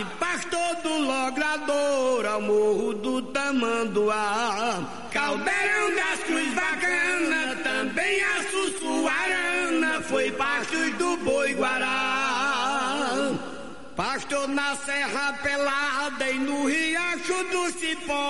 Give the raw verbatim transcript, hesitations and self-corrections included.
pastor do Logrador ao Morro do Tamanduá. Caldeirão das Cruz Bacana, também a Sussuarana, foi pastor do Boi-Guará. Pastor na Serra Pelada e no Riacho do Cipó.